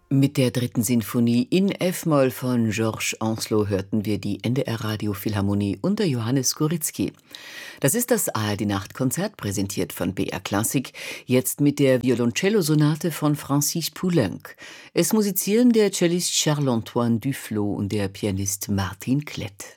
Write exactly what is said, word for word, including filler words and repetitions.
Mit der dritten Sinfonie in F-Moll von Georges Ancelot hörten wir die N D R-Radio Philharmonie unter Johannes Skoritzky. Das ist das A R D-Nachtkonzert, präsentiert von B R Klassik, jetzt mit der Violoncello-Sonate von Francis Poulenc. Es musizieren der Cellist Charles-Antoine Duflot und der Pianist Martin Klett.